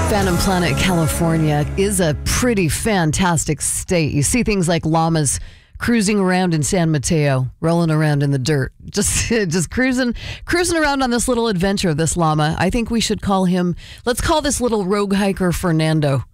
Phantom Planet, California is a pretty fantastic state. You see things like llamas cruising around in San Mateo, rolling around in the dirt, just cruising around on this little adventure, this llama. I think we should let's call this little rogue hiker Fernando.